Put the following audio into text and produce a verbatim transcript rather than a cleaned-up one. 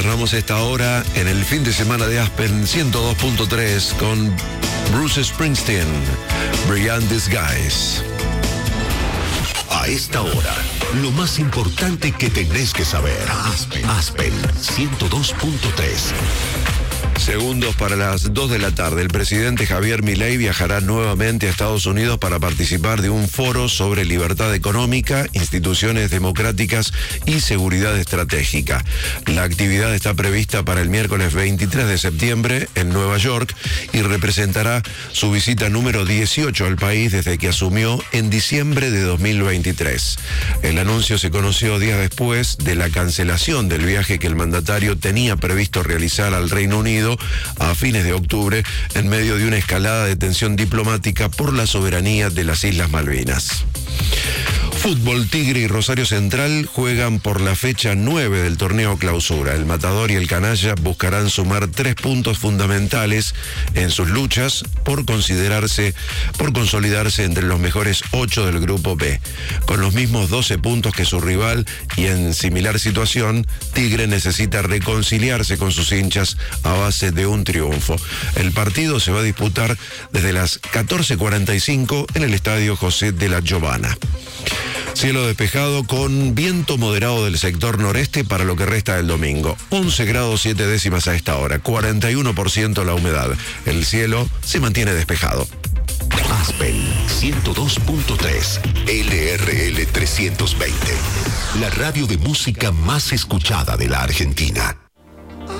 Cerramos esta hora en el fin de semana de Aspen ciento dos punto tres con Bruce Springsteen, Brilliant Disguise. A esta hora, lo más importante que tenés que saber. Aspen, Aspen ciento dos punto tres. Segundos para las dos de la tarde. El presidente Javier Milei viajará nuevamente a Estados Unidos para participar de un foro sobre libertad económica, instituciones democráticas y seguridad estratégica. La actividad está prevista para el miércoles veintitrés de septiembre en Nueva York y representará su visita número dieciocho al país desde que asumió en diciembre de dos mil veintitrés. El anuncio se conoció días después de la cancelación del viaje que el mandatario tenía previsto realizar al Reino Unido a fines de octubre en medio de una escalada de tensión diplomática por la soberanía de las Islas Malvinas. Fútbol, Tigre y Rosario Central juegan por la fecha nueve del torneo Clausura. El Matador y el Canalla buscarán sumar tres puntos fundamentales en sus luchas por considerarse, por consolidarse entre los mejores ocho del Grupo B. Con los mismos doce puntos que su rival y en similar situación, Tigre necesita reconciliarse con sus hinchas a base de un triunfo. El partido se va a disputar desde las catorce cuarenta y cinco en el Estadio José de la Giovana. Cielo despejado con viento moderado del sector noreste para lo que resta del domingo. once grados siete décimas a esta hora, cuarenta y uno por ciento la humedad. El cielo se mantiene despejado. Aspen ciento dos punto tres, L R L trescientos veinte. La radio de música más escuchada de la Argentina.